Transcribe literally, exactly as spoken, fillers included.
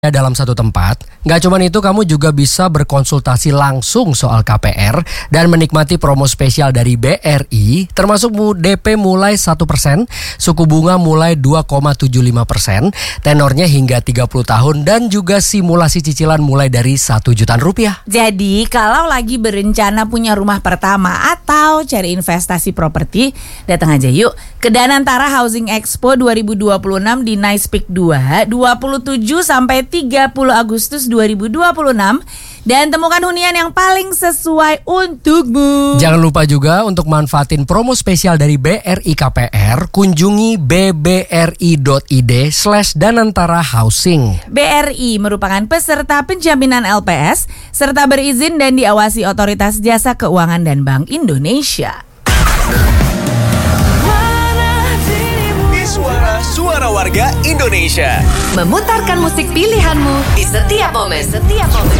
dalam satu tempat. Nggak cuma itu, kamu juga bisa berkonsultasi langsung soal K P R dan menikmati promo spesial dari B R I, termasuk D P mulai satu persen, suku bunga mulai dua koma tujuh lima persen, tenornya hingga tiga puluh tahun, dan juga simulasi cicilan mulai dari satu jutaan rupiah. Jadi kalau lagi berencana punya rumah pertama atau cari investasi properti, datang aja yuk ke Danantara Housing Expo dua ribu dua puluh enam di Nice Peak dua, dua puluh tujuh sampai tiga puluh Agustus dua ribu dua puluh enam, dan temukan hunian yang paling sesuai untukmu. Jangan lupa juga untuk manfaatin promo spesial dari B R I K P R, kunjungi b b r i dot i d slash danantara housing. B R I merupakan peserta penjaminan L P S serta berizin dan diawasi Otoritas Jasa Keuangan dan Bank Indonesia. Suara warga Indonesia, memutarkan musik pilihanmu di setiap momen. Setiap momen.